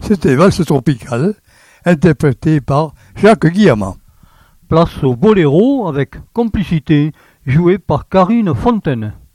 C'était Valse tropicale, interprétée par Jacques Guillermin. Place au boléro avec Complicité, joué par Karine Fontaine.